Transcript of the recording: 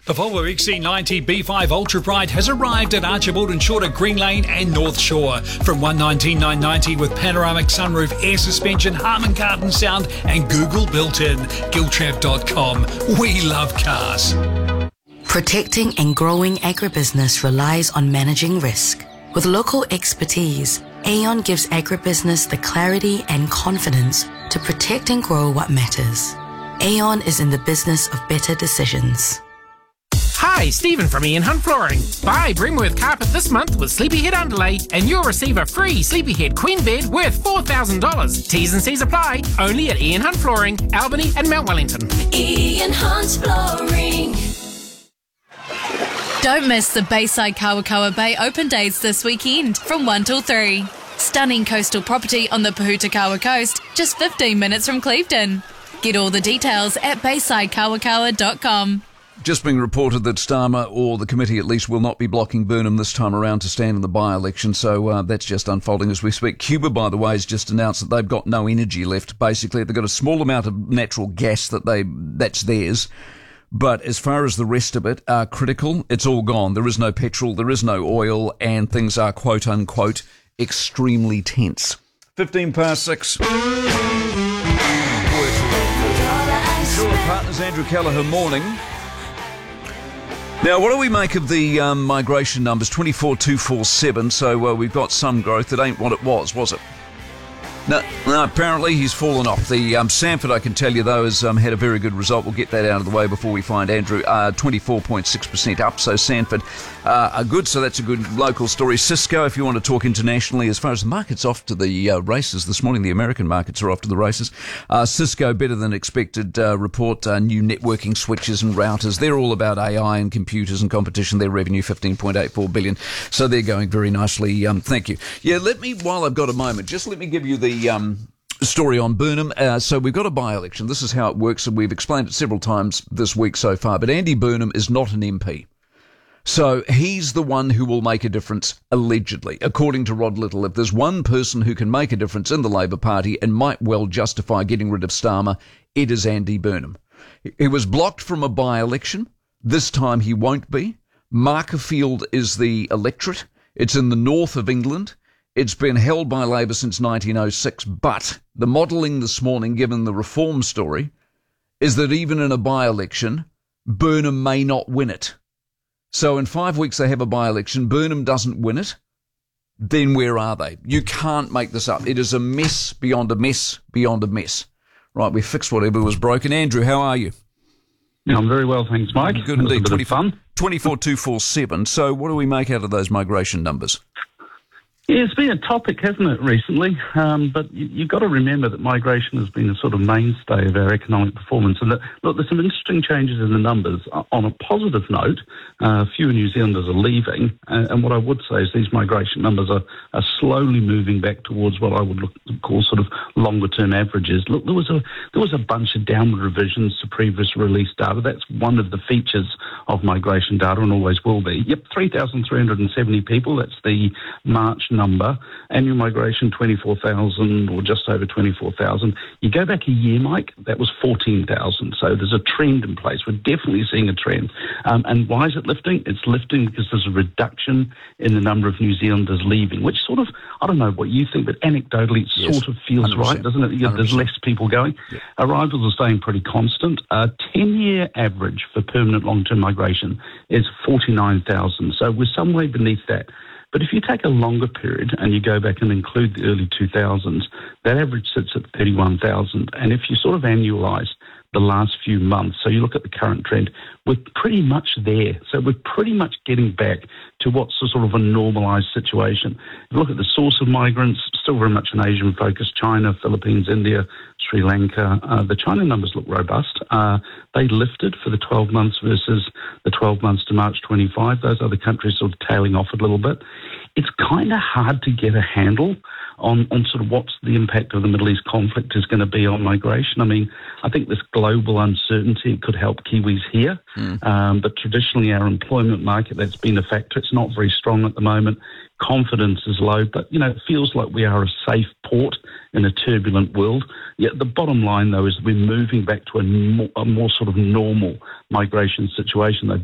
The Volvo XC90 B5 Ultra Pride has arrived at Archibald and Short at Green Lane and North Shore. From $119,990 with panoramic sunroof, air suspension, Harman Kardon sound and Google built-in. Giltrap.com. We love cars. Protecting and growing agribusiness relies on managing risk. With local expertise, Aon gives agribusiness the clarity and confidence to protect and grow what matters. Aon is in the business of better decisions. Hi, Stephen from Ian Hunt Flooring. Buy Bremworth carpet this month with Sleepyhead underlay and you'll receive a free Sleepyhead queen bed worth $4,000. T's and C's apply. Only at Ian Hunt Flooring, Albany and Mount Wellington. Ian Hunt Flooring. Don't miss the Bayside Kawakawa Bay open days this weekend from 1 till 3. Stunning coastal property on the Pahutakawa coast, just 15 minutes from Clevedon. Get all the details at baysidekawakawa.com. Just being reported that Starmer, or the committee at least, will not be blocking Burnham this time around to stand in the by-election, so that's just unfolding as we speak. Cuba, by the way, has just announced that they've got no energy left. Basically, they've got a small amount of natural gas that's theirs. But as far as the rest of it are critical, it's all gone. There is no petrol, there is no oil, and things are, quote-unquote, extremely tense. 15 past 6. Partners Andrew Callagher, morning. Now, what do we make of the migration numbers? 24,247, so we've got some growth. It ain't what it was it? No, apparently he's fallen off. The Sanford, I can tell you, though, has had a very good result. We'll get that out of the way before we find Andrew. 24.6% up, so Sanford are good, so that's a good local story. Cisco, if you want to talk internationally, as far as the market's off to the races this morning, the American markets are off to the races. Cisco, better than expected report, new networking switches and routers. They're all about AI and computers and competition. Their revenue, $15.84 billion, so they're going very nicely. Thank you. Yeah, while I've got a moment, just let me give you the story on Burnham. So we've got a by-election. This is how it works, and we've explained it several times this week so far. But Andy Burnham is not an MP. So he's the one who will make a difference, allegedly, according to Rod Little. If there's one person who can make a difference in the Labor Party and might well justify getting rid of Starmer, it is Andy Burnham. He was blocked from a by-election. This time he won't be. Markerfield is the electorate. It's in the north of England. It's been held by Labor since 1906, but the modelling this morning, given the reform story, is that even in a by-election, Burnham may not win it. So in 5 weeks they have a by-election, Burnham doesn't win it, then where are they? You can't make this up. It is a mess beyond a mess beyond a mess. Right, we fixed whatever was broken. Andrew, how are you? Yeah, I'm very well, thanks, Mike. Good indeed. 24,247. So what do we make out of those migration numbers? Yeah, it's been a topic, hasn't it, recently? But you've got to remember that migration has been a sort of mainstay of our economic performance. And look, there's some interesting changes in the numbers. On a positive note, fewer New Zealanders are leaving. And what I would say is these migration numbers are slowly moving back towards what I would call sort of longer-term averages. Look, there was a bunch of downward revisions to previous release data. That's one of the features of migration data and always will be. Yep, 3,370 people. That's the March number. Annual migration, 24,000 or just over 24,000. You go back a year, Mike, that was 14,000. So there's a trend in place. We're definitely seeing a trend. And why is it lifting? It's lifting because there's a reduction in the number of New Zealanders leaving, which sort of, I don't know what you think, but anecdotally it sort of feels 100%. Right, doesn't it? There's less people going. Yeah. Arrivals are staying pretty constant. 10-year average for permanent long-term migration is 49,000. So we're some way beneath that. But if you take a longer period and you go back and include the early 2000s, that average sits at 31,000. And if you sort of annualise the last few months, so you look at the current trend, we're pretty much there. So we're pretty much getting back to what's a sort of a normalised situation. If you look at the source of migrants, still very much an Asian focus, China, Philippines, India, Sri Lanka. The China numbers look robust. They lifted for the 12 months versus the 12 months to March 25. Those other countries sort of tailing off a little bit. It's kind of hard to get a handle on sort of what's the impact of the Middle East conflict is going to be on migration. I mean, I think this global uncertainty could help Kiwis here, but traditionally our employment market, that's been a factor. It's not very strong at the moment. Confidence is low, but, you know, it feels like we are a safe port in a turbulent world. Yet the bottom line, though, is we're moving back to a more sort of normal migration situation.